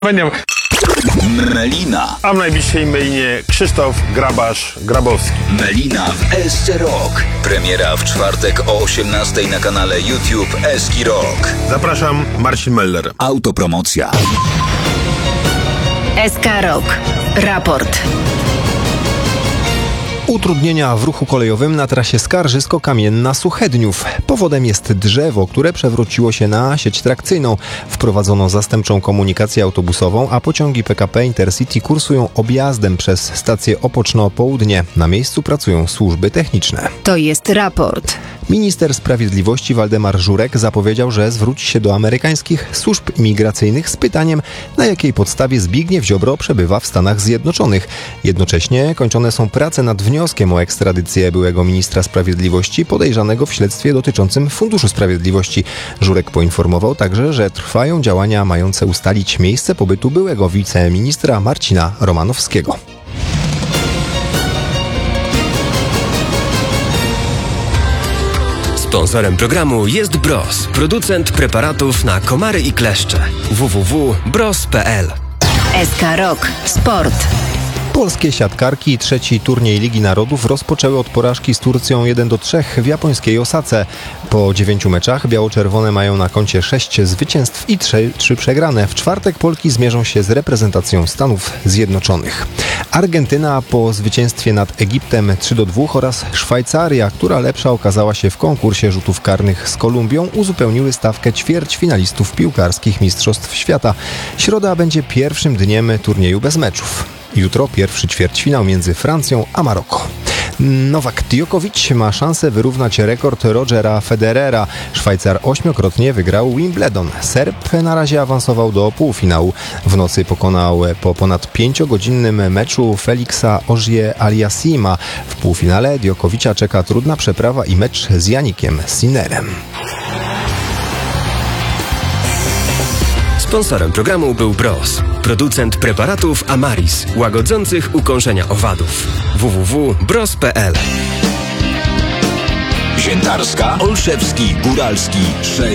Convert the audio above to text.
Będę Melina. A w najbliższej Melinie Krzysztof Grabasz-Grabowski. Melina w SC Rock. Premiera w czwartek o 18:00 na kanale YouTube SK Rock. Zapraszam, Marcin Meller. Autopromocja. SK Rock. Raport. Utrudnienia w ruchu kolejowym na trasie Skarżysko-Kamienna-Suchedniów. Powodem jest drzewo, które przewróciło się na sieć trakcyjną. Wprowadzono zastępczą komunikację autobusową, a pociągi PKP Intercity kursują objazdem przez stację Opoczno-Południe. Na miejscu pracują służby techniczne. To jest raport. Minister Sprawiedliwości Waldemar Żurek zapowiedział, że zwróci się do amerykańskich służb imigracyjnych z pytaniem, na jakiej podstawie Zbigniew Ziobro przebywa w Stanach Zjednoczonych. Jednocześnie kończone są prace nad wnioskiem o ekstradycję byłego ministra sprawiedliwości podejrzanego w śledztwie dotyczącym Funduszu Sprawiedliwości. Żurek poinformował także, że trwają działania mające ustalić miejsce pobytu byłego wiceministra Marcina Romanowskiego. Sponsorem programu jest Bros, producent preparatów na komary i kleszcze. www.bros.pl. SK Rock. Sport. Polskie siatkarki trzeci turniej Ligi Narodów rozpoczęły od porażki z Turcją 1-3 w japońskiej Osace. Po 9 meczach biało-czerwone mają na koncie 6 zwycięstw i 3 przegrane. W czwartek Polki zmierzą się z reprezentacją Stanów Zjednoczonych. Argentyna po zwycięstwie nad Egiptem 3-2 oraz Szwajcaria, która lepsza okazała się w konkursie rzutów karnych z Kolumbią, uzupełniły stawkę ćwierćfinalistów piłkarskich Mistrzostw Świata. Środa będzie pierwszym dniem turnieju bez meczów. Jutro pierwszy ćwierćfinał między Francją a Maroko. Nowak Djokovic ma szansę wyrównać rekord Rogera Federera. Szwajcar 8-krotnie wygrał Wimbledon. Serb na razie awansował do półfinału. W nocy pokonał po ponad 5-godzinnym meczu Felixa Auger-Aliassima. W półfinale Djokovicia czeka trudna przeprawa i mecz z Janikiem Sinnerem. Sponsorem programu był Bros, producent preparatów Amaris, łagodzących ukąszenia owadów. www.bros.pl. Ziętarska, Olszewski, Góralski 6.